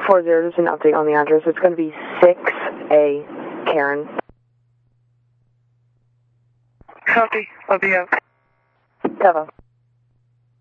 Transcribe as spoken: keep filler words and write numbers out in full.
four zero, just an update on the address. It's going to be six A, Karen. Copy. I'll be out. Devo.